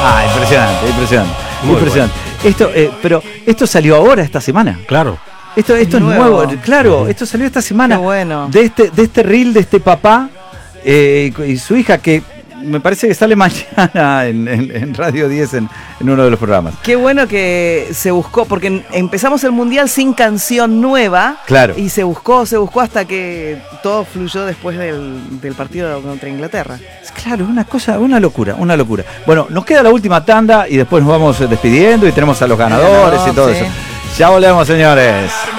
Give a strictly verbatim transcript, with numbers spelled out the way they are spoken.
Ah, impresionante, impresionante. Muy impresionante. Bueno. Esto, eh, pero esto salió ahora, esta semana. Claro. Esto, esto es nuevo, nuevo. Claro, uh-huh. Esto salió esta semana. Qué bueno. De este, de este reel de este papá eh, y su hija, que me parece que sale mañana en, en, en Radio diez en, en uno de los programas. Qué bueno que se buscó, porque empezamos el Mundial sin canción nueva. Claro. Y se buscó, se buscó hasta que todo fluyó después del, del partido contra Inglaterra. Claro, una cosa, una locura, una locura. Bueno, nos queda la última tanda y después nos vamos despidiendo y tenemos a los ganadores y todo sí. eso. Ya volvemos, señores.